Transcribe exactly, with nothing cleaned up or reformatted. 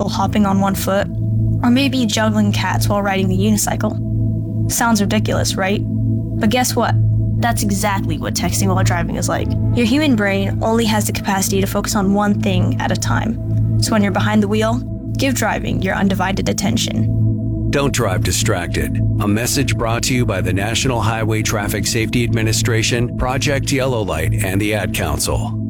while hopping on one foot, or maybe juggling cats while riding the unicycle. Sounds ridiculous, right? But guess what? That's exactly what texting while driving is like. Your human brain only has the capacity to focus on one thing at a time. So when you're behind the wheel, give driving your undivided attention. Don't drive distracted. A message brought to you by the National Highway Traffic Safety Administration, Project Yellow Light, and the Ad Council.